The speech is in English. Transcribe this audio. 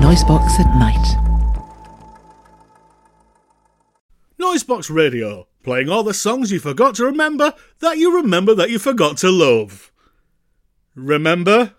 Noisebox at night. Noisebox Radio, playing all the songs you forgot to remember that you forgot to love. Remember?